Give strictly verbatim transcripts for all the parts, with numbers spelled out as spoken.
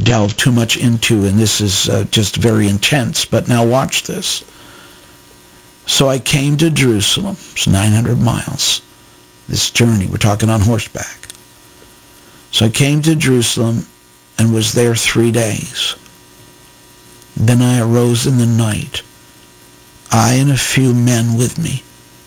delve too much into, and this is uh, just very intense. But now watch this. So I came to Jerusalem. It's nine hundred miles. This journey, we're talking on horseback. So I came to Jerusalem and was there three days. Then I arose in the night, I and a few men with me.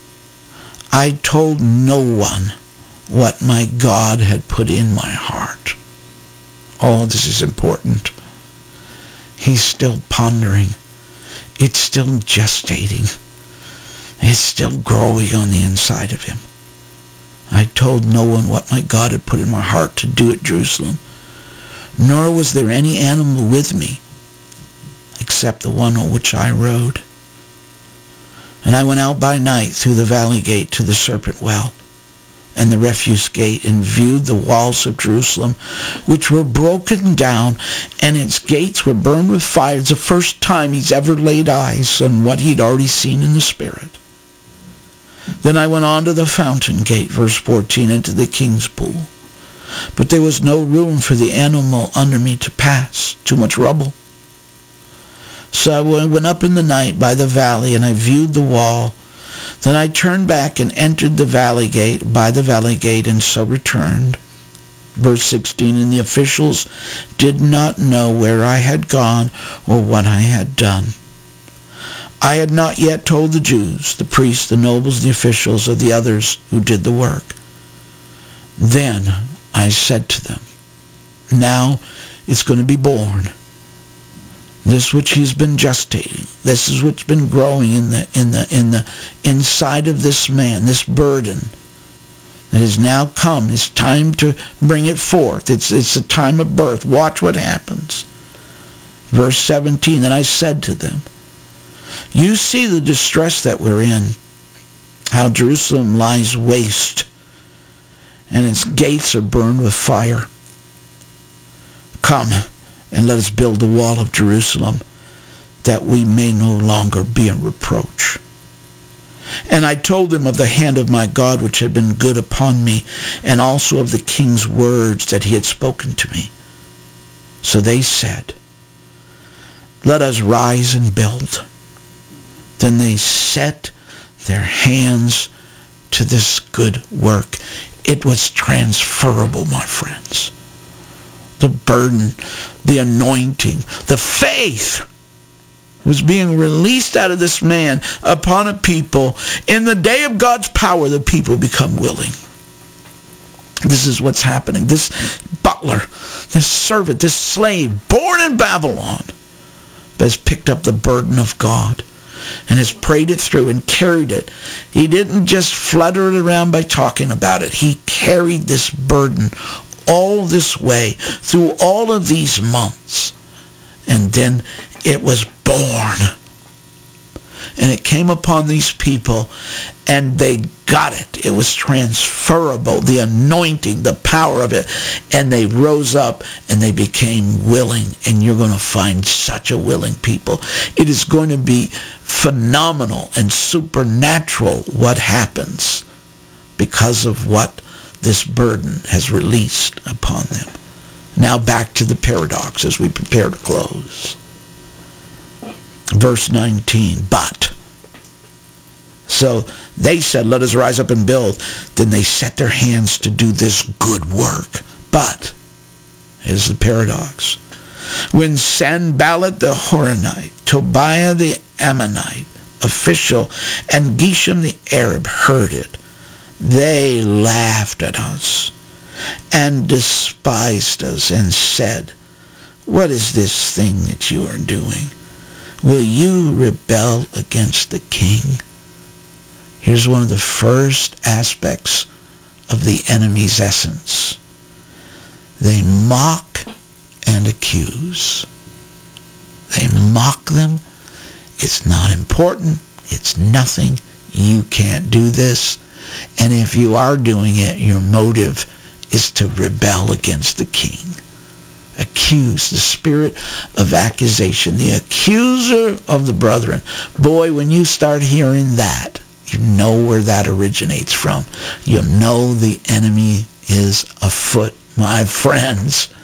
I told no one what my God had put in my heart. Oh, this is important. He's still pondering. It's still gestating. It's still growing on the inside of him. I told no one what my God had put in my heart to do at Jerusalem, nor was there any animal with me, except the one on which I rode. And I went out by night through the valley gate to the serpent well, and the refuse gate, and viewed the walls of Jerusalem, which were broken down, and its gates were burned with fire. It's the first time he's ever laid eyes on what he'd already seen in the Spirit. Then I went on to the fountain gate, verse fourteen, into the king's pool. But there was no room for the animal under me to pass, too much rubble. So I went up in the night by the valley, and I viewed the wall. Then I turned back and entered the valley gate, by the valley gate, and so returned. Verse sixteen, and the officials did not know where I had gone or what I had done. I had not yet told the Jews, the priests, the nobles, the officials, or the others who did the work. Then I said to them, now it's going to be born. This which he's been gestating, this is what's been growing in the in the in the inside of this man, this burden that has now come. It's time to bring it forth. It's it's a time of birth. Watch what happens. Verse seventeen, and I said to them, you see the distress that we're in, how Jerusalem lies waste, and its gates are burned with fire. Come, and let us build the wall of Jerusalem, that we may no longer be a reproach. And I told them of the hand of my God which had been good upon me, and also of the king's words that he had spoken to me. So they said, let us rise and build. Then they set their hands to this good work. It was transferable, my friends. The burden, the anointing, the faith was being released out of this man upon a people. In the day of God's power, the people become willing. This is what's happening. This butler, this servant, this slave, born in Babylon, has picked up the burden of God and has prayed it through and carried it. He didn't just flutter it around by talking about it. He carried this burden all this way through all of these months. And then it was born. And it came upon these people, and they got it. It was transferable, the anointing, the power of it. And they rose up, and they became willing. And you're going to find such a willing people. It is going to be phenomenal and supernatural what happens because of what this burden has released upon them. Now back to the paradox as we prepare to close. Verse nineteen, but. So they said, let us rise up and build. Then they set their hands to do this good work. But, here's the paradox. When Sanballat the Horonite, Tobiah the Ammonite official, and Geshem the Arab heard it, they laughed at us and despised us and said, what is this thing that you are doing? Will you rebel against the king? Here's one of the first aspects of the enemy's essence. They mock and accuse. They mock them. It's not important. It's nothing. You can't do this. And if you are doing it, your motive is to rebel against the king. Accuse, the spirit of accusation, the accuser of the brethren. Boy, when you start hearing that, you know where that originates from. You know the enemy is afoot, my friends.